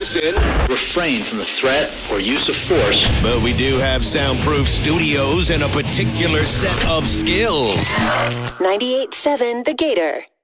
Listen. Refrain from the threat or use of force. But we do have soundproof studios and a particular set of skills. 98.7 The Gator.